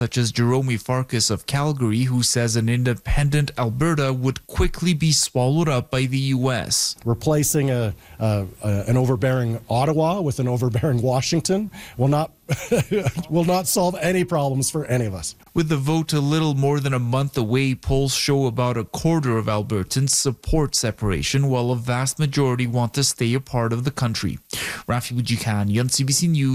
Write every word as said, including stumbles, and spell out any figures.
such as Jerome Farkas of Calgary, who says an independent Alberta would quickly be swallowed up by the U S. Replacing a, a, a an overbearing Ottawa with an overbearing Washington will not will not solve any problems for any of us. With the vote a little more than a month away, polls show about a quarter of Albertans support separation, while a vast majority want to stay a part of the country. Rafi Bujikani on C B C News.